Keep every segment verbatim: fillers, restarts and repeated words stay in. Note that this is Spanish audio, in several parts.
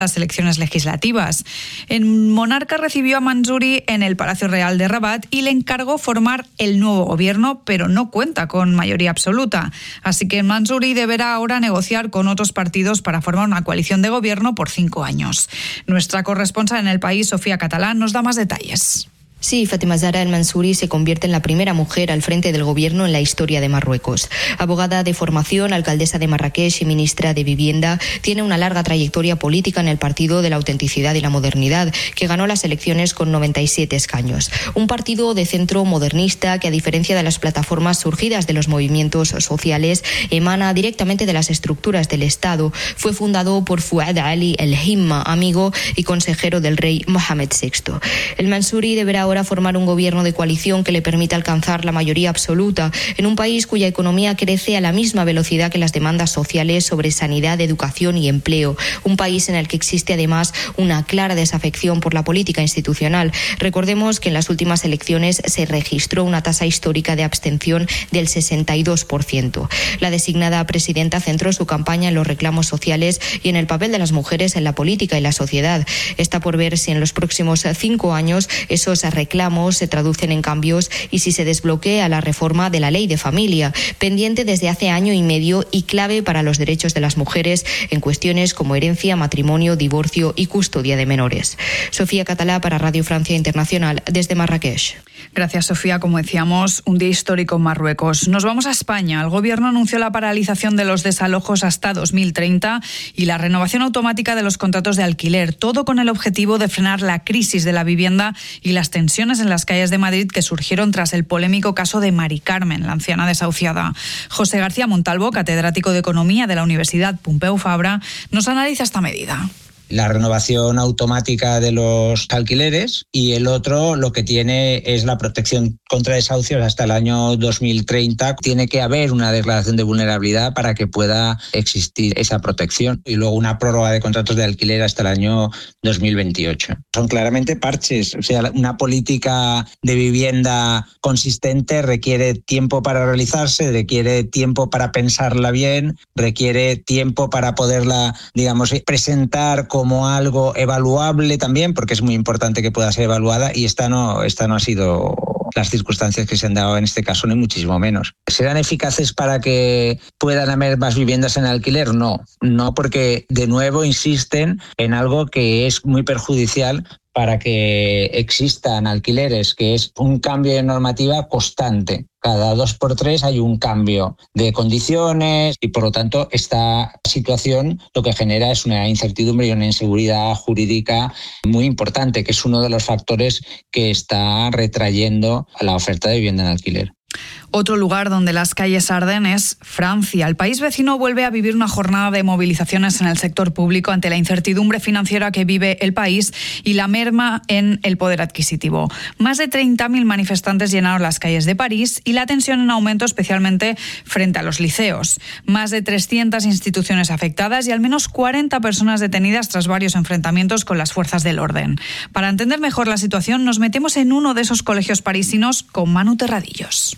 las elecciones legislativas. En Monarca recibió a Mansouri en el Palacio Real de Rabat y le encargó formar el nuevo gobierno, pero no cuenta con mayoría absoluta. Así que Mansouri deberá ahora negociar con otros partidos para formar una coalición de gobierno por cinco años. Nuestra corresponsal en el país, Sofía Catalá, nos da más detalles. Sí, Fátima Zahra el-Mansouri se convierte en la primera mujer al frente del gobierno en la historia de Marruecos. Abogada de formación, alcaldesa de Marrakech y ministra de Vivienda, tiene una larga trayectoria política en el Partido de la Autenticidad y la Modernidad, que ganó las elecciones con noventa y siete escaños. Un partido de centro modernista que, a diferencia de las plataformas surgidas de los movimientos sociales, emana directamente de las estructuras del Estado. Fue fundado por Fouad Ali el-Himma, amigo y consejero del rey Mohamed sexto. El-Mansouri deberá ahora formar un gobierno de coalición que le permita alcanzar la mayoría absoluta en un país cuya economía crece a la misma velocidad que las demandas sociales sobre sanidad, educación y empleo. Un país en el que existe además una clara desafección por la política institucional. Recordemos que en las últimas elecciones se registró una tasa histórica de abstención del sesenta y dos por ciento. La designada presidenta centró su campaña en los reclamos sociales y en el papel de las mujeres en la política y la sociedad. Está por ver si en los próximos cinco años esos reclamos se traducen en cambios y si se desbloquea la reforma de la ley de familia, pendiente desde hace año y medio y clave para los derechos de las mujeres en cuestiones como herencia, matrimonio, divorcio y custodia de menores. Sofía Catalá para Radio Francia Internacional desde Marrakech. Gracias, Sofía. Como decíamos, un día histórico en Marruecos. Nos vamos a España. El Gobierno anunció la paralización de los desalojos hasta dos mil treinta y la renovación automática de los contratos de alquiler, todo con el objetivo de frenar la crisis de la vivienda y las tensiones en las calles de Madrid que surgieron tras el polémico caso de Mari Carmen, la anciana desahuciada. José García Montalvo, catedrático de Economía de la Universidad Pompeu Fabra, nos analiza esta medida. La renovación automática de los alquileres y el otro lo que tiene es la protección contra desahucios hasta el año dos mil treinta. Tiene que haber una declaración de vulnerabilidad para que pueda existir esa protección y luego una prórroga de contratos de alquiler hasta el año dos mil veintiocho. Son claramente parches, o sea, una política de vivienda consistente requiere tiempo para realizarse, requiere tiempo para pensarla bien, requiere tiempo para poderla, digamos, presentar con como algo evaluable también, porque es muy importante que pueda ser evaluada y esta no, esta no ha sido las circunstancias que se han dado en este caso, ni muchísimo menos. ¿Serán eficaces para que puedan haber más viviendas en alquiler? No, no porque de nuevo insisten en algo que es muy perjudicial para que existan alquileres, que es un cambio de normativa constante. Cada dos por tres hay un cambio de condiciones y, por lo tanto, esta situación lo que genera es una incertidumbre y una inseguridad jurídica muy importante, que es uno de los factores que está retrayendo a la oferta de vivienda en alquiler. Otro lugar donde las calles arden es Francia. El país vecino vuelve a vivir una jornada de movilizaciones en el sector público ante la incertidumbre financiera que vive el país y la merma en el poder adquisitivo. Más de treinta mil manifestantes llenaron las calles de París y la tensión en aumento, especialmente frente a los liceos. Más de trescientas instituciones afectadas y al menos cuarenta personas detenidas tras varios enfrentamientos con las fuerzas del orden. Para entender mejor la situación, nos metemos en uno de esos colegios parisinos con Manu Terradillos.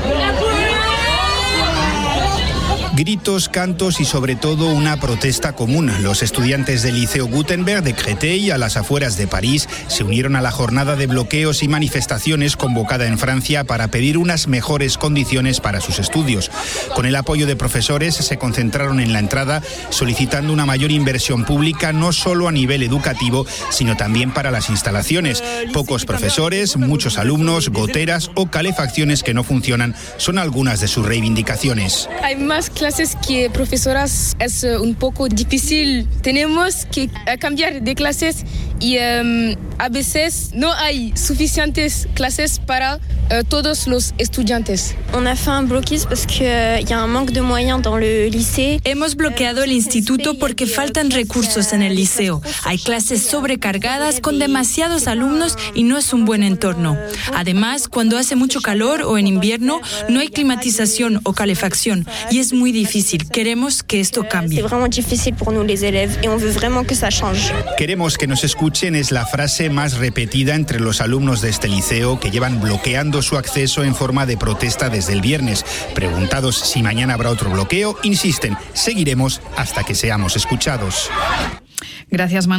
Gritos, cantos y sobre todo una protesta común. Los estudiantes del Liceo Gutenberg de Créteil, a las afueras de París, se unieron a la jornada de bloqueos y manifestaciones convocada en Francia para pedir unas mejores condiciones para sus estudios. Con el apoyo de profesores se concentraron en la entrada solicitando una mayor inversión pública no solo a nivel educativo, sino también para las instalaciones. Pocos profesores, muchos alumnos, goteras o calefacciones que no funcionan son algunas de sus reivindicaciones. Hay más clases que profesoras, es un poco difícil. Tenemos que cambiar de clases y um, a veces no hay suficientes clases para uh, todos los estudiantes. On a fait un blocus parce que uh, y a un manque de moyens dans le lycée. Hemos bloqueado el instituto porque faltan recursos en el liceo. Hay clases sobrecargadas con demasiados alumnos y no es un buen entorno. Además, cuando hace mucho calor o en invierno, no hay climatización o calefacción y es muy difícil. Queremos que esto cambie. C'est vraiment difficile pour nous les élèves et on veut vraiment que ça change. Queremos que nos escuchen es la frase más repetida entre los alumnos de este liceo que llevan bloqueando su acceso en forma de protesta desde el viernes. Preguntados si mañana habrá otro bloqueo, insisten, seguiremos hasta que seamos escuchados. Gracias,